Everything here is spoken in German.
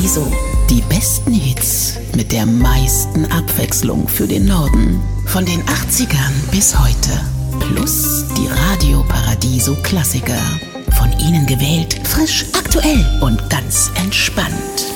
Paradiso. Die besten Hits mit der meisten Abwechslung für den Norden. Von den 80ern bis heute. Plus die Radio Paradiso Klassiker. Von Ihnen gewählt, frisch, aktuell und ganz entspannt.